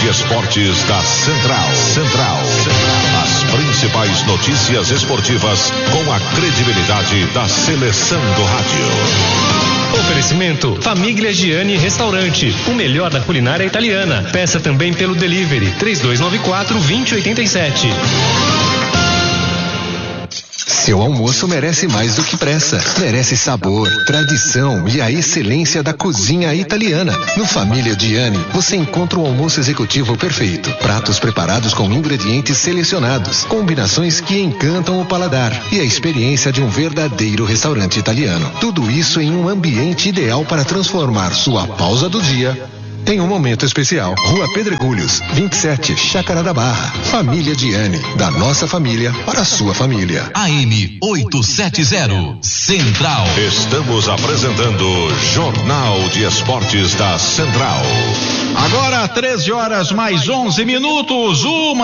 Esportes da Central. As principais notícias esportivas com a credibilidade da seleção do rádio. Oferecimento Família Gianni Restaurante, o melhor da culinária italiana. Peça também pelo delivery 3294-2087. Seu almoço merece mais do que pressa. Merece sabor, tradição e a excelência da cozinha italiana. No Família Gianni, você encontra o almoço executivo perfeito. Pratos preparados com ingredientes selecionados. Combinações que encantam o paladar. E a experiência de um verdadeiro restaurante italiano. Tudo isso em um ambiente ideal para transformar sua pausa do dia em um momento especial. Rua Pedregulhos, 27, Chácara da Barra. Família Gianni, da nossa família para a sua família. AM 870, Central. Estamos apresentando Jornal de Esportes da Central. Agora 13 horas mais 11 minutos,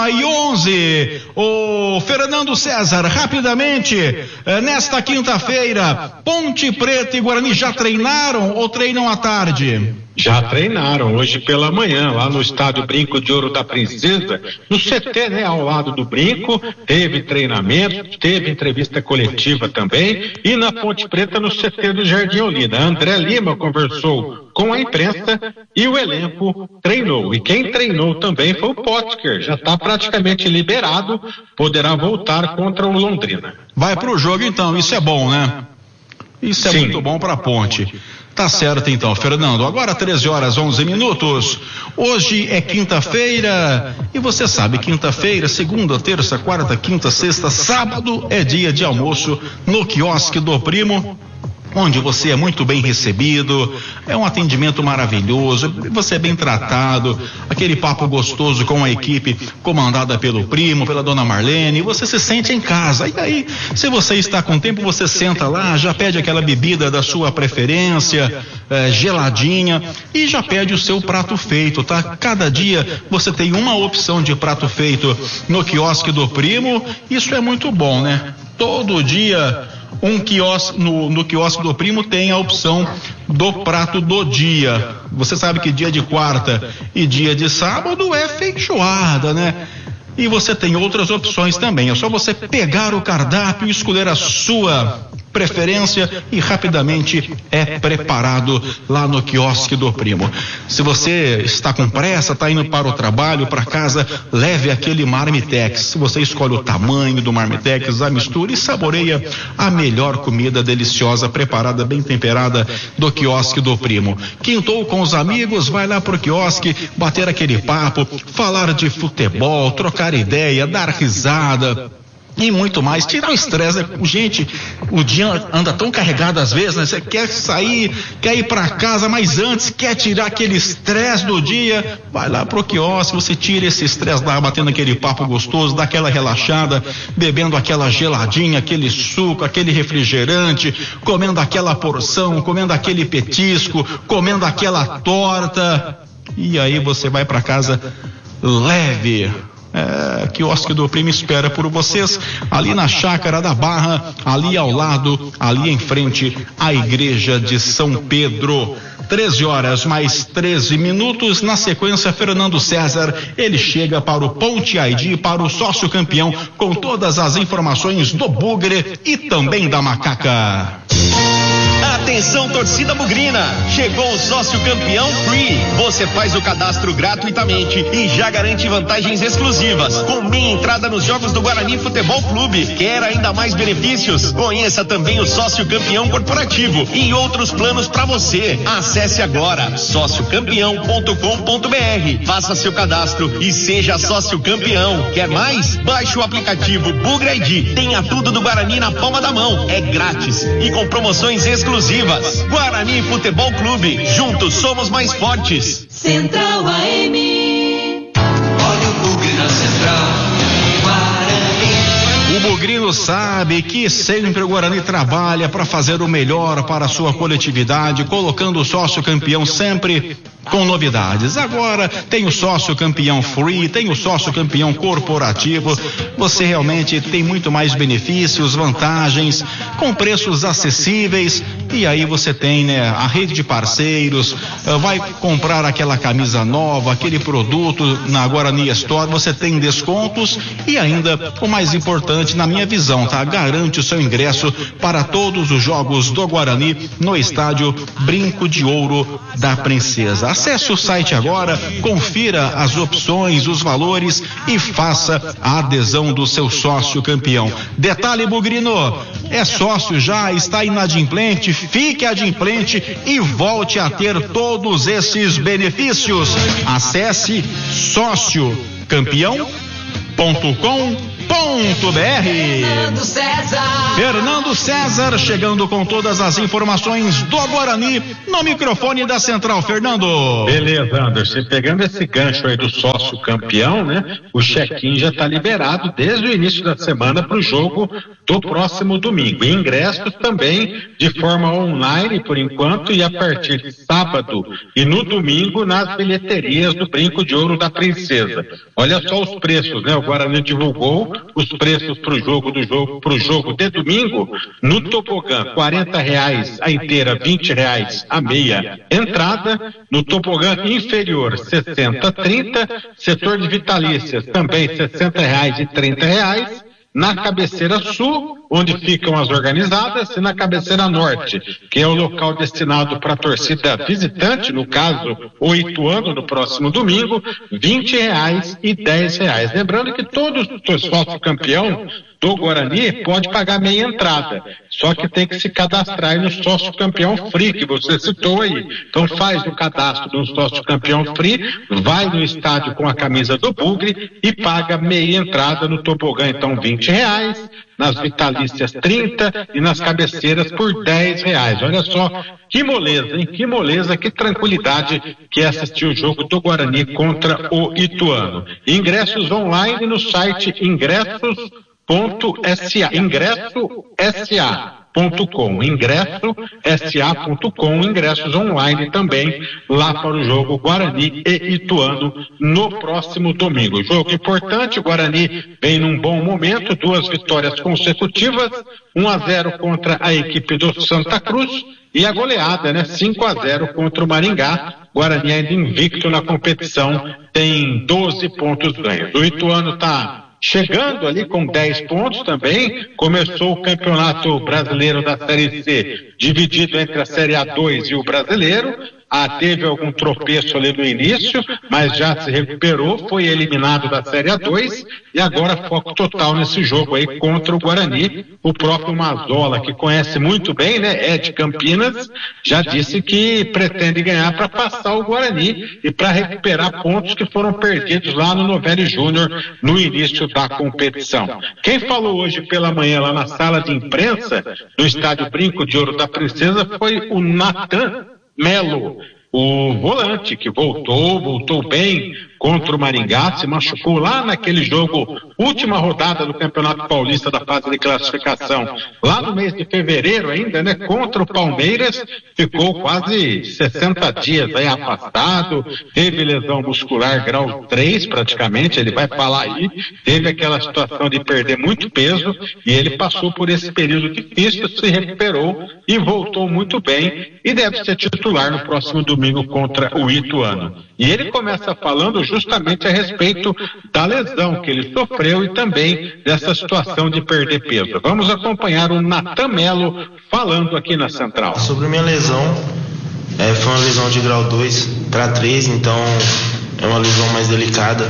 1:11. O Fernando César, rapidamente, nesta quinta-feira, Ponte Preta e Guarani já treinaram ou treinam à tarde? Já treinaram hoje pela manhã, lá no estádio Brinco de Ouro da Princesa, no CT, né, ao lado do Brinco, teve treinamento, teve entrevista coletiva também, e na Ponte Preta no CT do Jardim Olinda. André Lima conversou com a imprensa e o elenco treinou. E quem treinou também foi o Potker, já está praticamente liberado, poderá voltar contra o Londrina. Vai pro jogo então, isso é bom, né? Isso é Sim. Muito bom para a Ponte. Tá certo então, Fernando. Agora 13 horas 11 minutos. Hoje é quinta-feira e você sabe, quinta-feira, segunda, terça, quarta, quinta, sexta, sábado é dia de almoço no quiosque do Primo, onde você é muito bem recebido, é um atendimento maravilhoso, você é bem tratado, aquele papo gostoso com a equipe comandada pelo Primo, pela dona Marlene, você se sente em casa. E aí, se você está com tempo, você senta lá, já pede aquela bebida da sua preferência, geladinha, e já pede o seu prato feito, tá? Cada dia você tem uma opção de prato feito no quiosque do Primo, isso é muito bom, né? Todo dia um quiosque, no quiosque do Primo tem a opção do prato do dia. Você sabe que dia de quarta e dia de sábado é feijoada, né? E você tem outras opções também. É só você pegar o cardápio, escolher a sua preferência e rapidamente é preparado lá no quiosque do Primo. Se você está com pressa, está indo para o trabalho, para casa, leve aquele Marmitex. Você escolhe o tamanho do Marmitex, a mistura e saboreia a melhor comida deliciosa, preparada, bem temperada do quiosque do Primo. Quintou com os amigos, vai lá pro quiosque, bater aquele papo, falar de futebol, trocar ideia, dar risada e muito mais, tirar o estresse, né? Gente, o dia anda tão carregado às vezes, né? Você quer sair, quer ir para casa, mas antes quer tirar aquele estresse do dia, vai lá pro quiosque, você tira esse estresse, batendo aquele papo gostoso, dá aquela relaxada, bebendo aquela geladinha, aquele suco, aquele refrigerante, comendo aquela porção, comendo aquele petisco, comendo aquela torta, e aí você vai para casa leve. Quiosque do Primo espera por vocês ali na Chácara da Barra, ali ao lado, ali em frente à Igreja de São Pedro. 13 horas mais 13 minutos. Na sequência, Fernando César, ele chega para o Ponte ID, para o sócio campeão, com todas as informações do Bugre e também da Macaca. Atenção, torcida bugrina, chegou o sócio campeão Free. Você faz o cadastro gratuitamente e já garante vantagens exclusivas, com meia entrada nos jogos do Guarani Futebol Clube. Quer ainda mais benefícios? Conheça também o sócio campeão corporativo e outros planos para você. Acesse agora sociocampeão.com.br, faça seu cadastro e seja sócio campeão. Quer mais? Baixe o aplicativo Bugre ID. Tenha tudo do Guarani na palma da mão. É grátis e com promoções exclusivas. Guarani Futebol Clube, juntos somos mais fortes. Central AM. Olha o Bugre na Central. O bugrino sabe que sempre o Guarani trabalha para fazer o melhor para a sua coletividade, colocando o sócio campeão sempre com novidades. Agora tem o sócio campeão Free, tem o sócio campeão corporativo. Você realmente tem muito mais benefícios, vantagens, com preços acessíveis e aí você tem, né, a rede de parceiros, vai comprar aquela camisa nova, aquele produto na Guarani Store, você tem descontos e ainda o mais importante na minha visão, tá? Garante o seu ingresso para todos os jogos do Guarani no estádio Brinco de Ouro da Princesa. Acesse o site agora, confira as opções, os valores e faça a adesão do seu sócio campeão. Detalhe, Bugrino, é sócio já, está inadimplente, fique adimplente e volte a ter todos esses benefícios. Acesse sociocampeão.com.br. Fernando César chegando com todas as informações do Guarani no microfone da Central. Fernando. Beleza, Anderson. Pegando esse gancho aí do sócio campeão, né? O check-in já está liberado desde o início da semana para o jogo do próximo domingo. E ingressos também de forma online por enquanto e a partir de sábado e no domingo nas bilheterias do Brinco de Ouro da Princesa. Olha só os preços, né? O Guarani divulgou os preços pro jogo de domingo. No tobogã, R$40 a inteira, R$20 a meia entrada. No tobogã inferior, 60-30. Setor de vitalícias também R$60 e R$30. Na cabeceira sul, onde ficam as organizadas, e na cabeceira norte, que é o local destinado para a torcida visitante, no caso, o Ituano, no próximo domingo, R$20 e R$10. Lembrando que todo sócio campeão do Guarani pode pagar meia entrada, só que tem que se cadastrar aí no sócio campeão free, que você citou aí. Então faz o cadastro do sócio campeão free, vai no estádio com a camisa do Bugre e paga meia entrada no tobogã, então R$20, nas vitalícias 30 e nas cabeceiras por R$10. Olha só que moleza, hein? Que moleza, que tranquilidade que é assistir o jogo do Guarani contra o Ituano. Ingressos online no site ingresso.sa.com, ingressos online também lá para o jogo Guarani e Ituano no próximo domingo. Jogo importante, o Guarani vem num bom momento, 2 vitórias consecutivas, 1-0 contra a equipe do Santa Cruz e a goleada, né, 5-0 contra o Maringá. Guarani ainda invicto na competição, tem 12 pontos ganhos. O Ituano está chegando ali com 10 pontos também, começou o Campeonato Brasileiro da Série C, dividido entre a Série A2 e o Brasileiro. Teve algum tropeço ali no início, mas já se recuperou, foi eliminado da Série A2 e agora foco total nesse jogo aí contra o Guarani. O próprio Mazola, que conhece muito bem, né, é de Campinas, já disse que pretende ganhar para passar o Guarani e para recuperar pontos que foram perdidos lá no Novelli Júnior no início da competição. Quem falou hoje pela manhã lá na sala de imprensa do estádio Brinco de Ouro da Princesa foi o Natan Melo, o volante que voltou bem contra o Maringá, se machucou lá naquele jogo, última rodada do Campeonato Paulista da fase de classificação, lá no mês de fevereiro ainda, né, contra o Palmeiras, ficou quase 60 dias aí afastado, teve lesão muscular grau 3 praticamente, ele vai falar aí, teve aquela situação de perder muito peso e ele passou por esse período difícil, se recuperou e voltou muito bem e deve ser titular no próximo domingo contra o Ituano. E ele começa falando justamente a respeito da lesão que ele sofreu e também dessa situação de perder peso. Vamos acompanhar o Natan Melo falando aqui na Central. Sobre a minha lesão, foi uma lesão de grau 2 para 3, então é uma lesão mais delicada.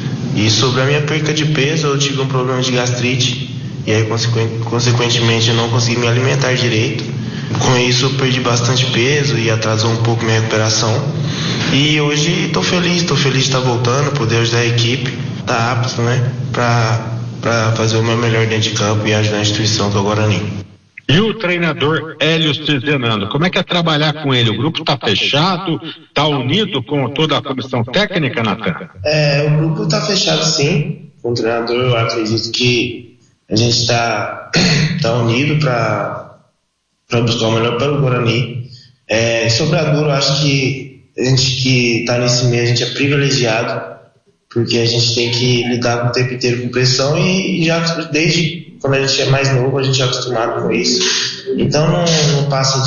E sobre a minha perca de peso, eu tive um problema de gastrite e aí consequentemente eu não consegui me alimentar direito. Com isso eu perdi bastante peso e atrasou um pouco minha recuperação. E hoje estou feliz de estar voltando, poder ajudar a equipe, estar apto, né, para fazer o meu melhor dentro de campo e ajudar a instituição que é o Guarani. E o treinador Hélio Cizenando, como é que é trabalhar com ele? O grupo está fechado, está unido com toda a comissão técnica, Natan? O grupo está fechado sim, com o treinador. Eu acredito que a gente está unido para buscar o melhor para o Guarani. Sobre a Duro, eu acho que a gente que está nesse meio, a gente é privilegiado, porque a gente tem que lidar com o tempo inteiro com pressão e já desde quando a gente é mais novo, a gente é acostumado com isso. Então não passa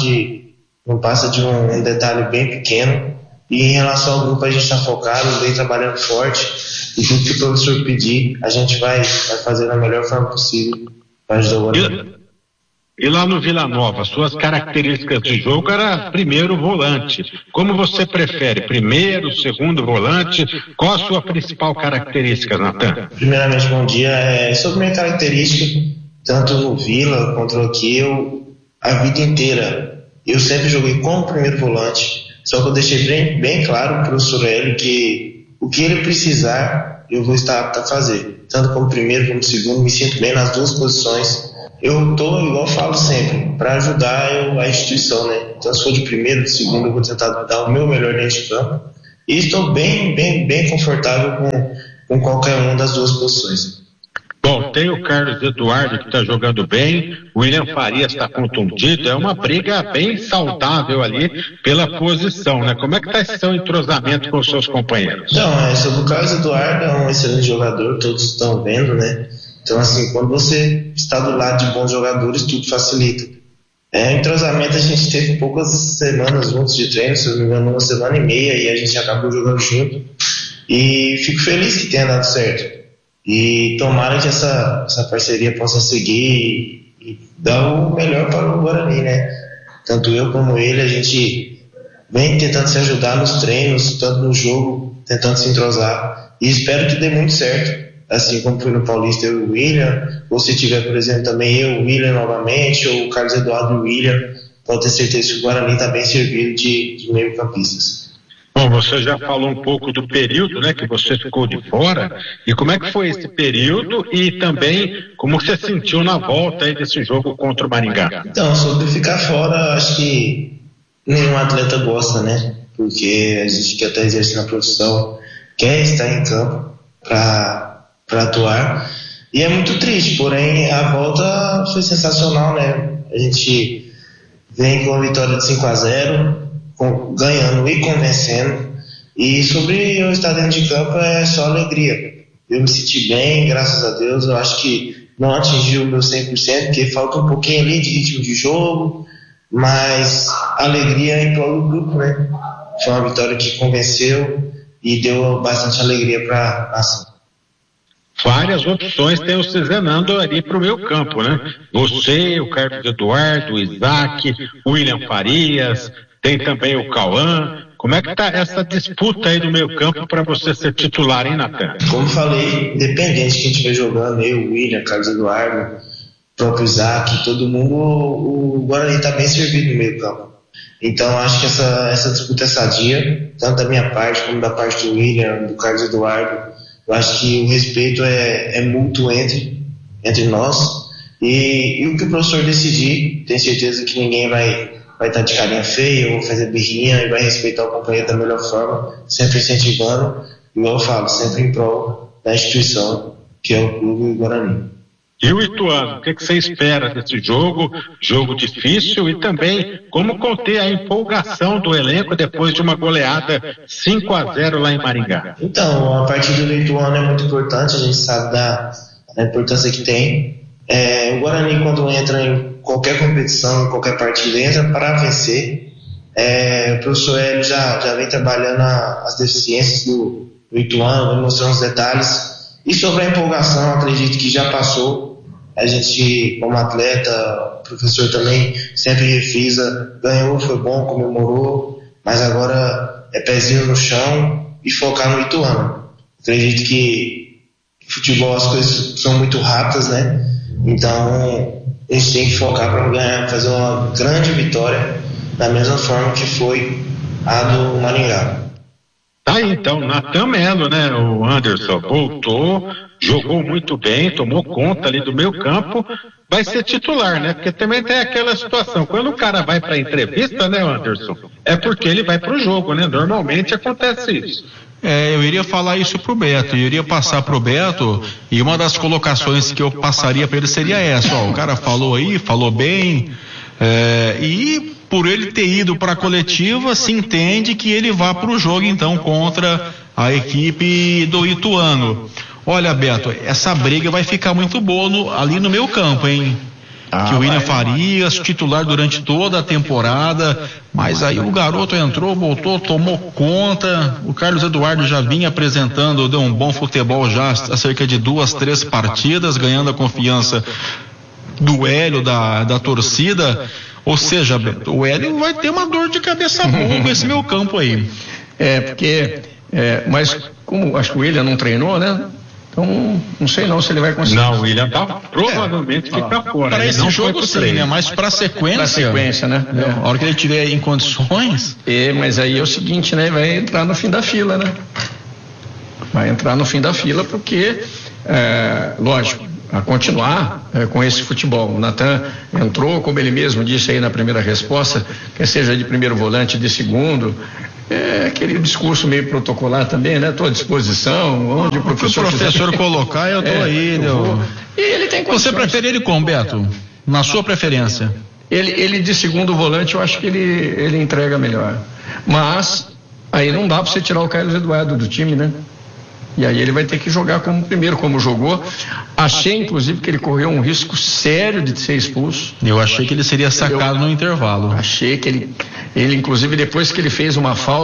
de um detalhe bem pequeno. E em relação ao grupo, a gente está focado, vem trabalhando forte, e tudo que o professor pedir, a gente vai fazer da melhor forma possível para ajudar o Guarani. E lá no Vila Nova, suas características de jogo era primeiro volante. Como você prefere? Primeiro, segundo volante? Qual a sua principal característica, Natan? Primeiramente, bom dia. Sobre minha característica, tanto no Vila quanto aqui, a vida inteira, eu sempre joguei como primeiro volante. Só que eu deixei bem claro para o professor Hélio que o que ele precisar, eu vou estar apto a fazer. Tanto como primeiro como segundo, me sinto bem nas duas posições. Eu estou, igual eu falo sempre, para ajudar a instituição, né? Então, se for de primeiro, de segundo, eu vou tentar dar o meu melhor dentro de campo. E estou bem confortável com qualquer uma das duas posições. Bom, tem o Carlos Eduardo que está jogando bem, o William Farias está contundido, é uma briga bem saudável ali pela posição, né? Como é que está esse seu entrosamento com os seus companheiros? Então, sobre o Carlos Eduardo, é um excelente jogador, todos estão vendo, né? Então, assim, quando você está do lado de bons jogadores, tudo facilita. Entrosamento, a gente teve poucas semanas juntos de treino, se eu não me engano, 1 semana e meia, e a gente acabou jogando junto. E fico feliz que tenha dado certo. E tomara que essa parceria possa seguir e dar o melhor para o Guarani, né? Tanto eu como ele, a gente vem tentando se ajudar nos treinos, tanto no jogo, tentando se entrosar. E espero que dê muito certo. Assim como foi no Paulista eu e o William, ou se tiver, por exemplo, também eu, o William novamente, ou o Carlos Eduardo e o William, pode ter certeza que o Guarani está bem servido de meio-campistas. Bom, você já falou um pouco do período, né, que você ficou de fora, e como é que foi esse período e também como você sentiu na volta aí desse jogo contra o Maringá? Então, sobre ficar fora, acho que nenhum atleta gosta, né, porque a gente que até exerce na profissão quer estar em campo para atuar, e é muito triste, porém a volta foi sensacional, né? A gente vem com a vitória de 5-0, ganhando e convencendo, e sobre eu estar dentro de campo é só alegria. Eu me senti bem, graças a Deus. Eu acho que não atingi o meu 100%, porque falta um pouquinho ali de ritmo de jogo, mas alegria em prol do grupo, né? Foi uma vitória que convenceu e deu bastante alegria para a nação. Várias opções tem o Cizenando ali para o meio campo, né? Você, o Carlos Eduardo, o Isaac, o William Farias, tem também o Cauã. Como é que tá essa disputa aí do meio campo para você ser titular, hein, Natan? Como falei, independente de quem estiver jogando, eu, o William, Carlos Eduardo, o próprio Isaac, todo mundo, o Guarani está bem servido no meio campo. Então acho que essa disputa é sadia, tanto da minha parte como da parte do William, do Carlos Eduardo. Eu acho que o respeito é mútuo entre nós, e o que o professor decidir, tenho certeza que ninguém vai estar de carinha feia ou fazer birrinha, e vai respeitar o companheiro da melhor forma, sempre incentivando, igual eu falo, sempre em prol da instituição que é o Clube Guarani. E o Ituano, o que você espera desse jogo? Jogo difícil, e também como conter a empolgação do elenco depois de uma goleada 5-0 lá em Maringá? Então, a partida do Ituano é muito importante, a gente sabe da importância que tem. O Guarani, quando entra em qualquer competição, em qualquer partida, entra para vencer. O professor Hélio já vem trabalhando as deficiências do Ituano, vem mostrando os detalhes. E sobre a empolgação, acredito que já passou. A gente, como atleta, o professor também sempre refrisa, ganhou, foi bom, comemorou, mas agora é pezinho no chão e focar no Ituano. Acredito que futebol, as coisas são muito rápidas, né? Então a gente tem que focar para ganhar, fazer uma grande vitória, da mesma forma que foi a do Maringá. Tá aí, então, Natan Melo, né? O Anderson voltou, jogou muito bem, tomou conta ali do meio campo, vai ser titular, né? Porque também tem aquela situação, quando o cara vai pra entrevista, né, Anderson? É porque ele vai pro jogo, né? Normalmente acontece isso. Eu iria falar isso pro Beto, eu iria passar pro Beto, e uma das colocações que eu passaria para ele seria essa, o cara falou aí, falou bem, e por ele ter ido para a coletiva, se entende que ele vá para o jogo então contra a equipe do Ituano. Olha, Beto, essa briga vai ficar muito boa ali no meio campo, hein? Que o William Farias, titular durante toda a temporada, mas aí o garoto entrou, voltou, tomou conta. O Carlos Eduardo já vinha apresentando, deu um bom futebol já há cerca de 2, 3 partidas, ganhando a confiança do Hélio, da torcida. Ou seja, Beto, o Hélio vai ter uma dor de cabeça boa com esse meio campo aí. Mas como acho que o William não treinou, né? Então, não sei não se ele vai conseguir. Não, o William provavelmente fica fora. Para esse jogo sim, né? Mas para a sequência. Para a sequência, né? A hora que ele estiver em condições. Mas aí é o seguinte, né? Vai entrar no fim da fila, né? Vai entrar no fim da fila porque, lógico, a continuar com esse futebol. O Natan entrou, como ele mesmo disse aí na primeira resposta, quer seja de primeiro volante, de segundo. Aquele discurso meio protocolar também, né? Estou à disposição, onde o professor colocar, eu estou aí. E ele tem condições. Você prefere ele como, Beto? Na sua preferência? Ele de segundo volante, eu acho que ele entrega melhor. Mas aí não dá para você tirar o Carlos Eduardo do time, né? E aí ele vai ter que jogar como jogou. Achei, inclusive, que ele correu um risco sério de ser expulso. Eu achei que ele seria sacado no intervalo. Achei que ele inclusive, depois que ele fez uma falta,